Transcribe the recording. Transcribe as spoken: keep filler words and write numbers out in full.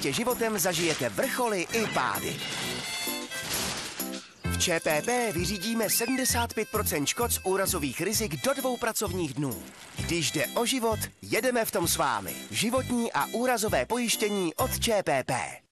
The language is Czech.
cestě životem zažijete vrcholy i pády. V ČPP vyřídíme sedmdesát pět procent škod z úrazových rizik do dvou pracovních dnů. Když jde o život, jedeme v tom s vámi. Životní a úrazové pojištění od ČPP.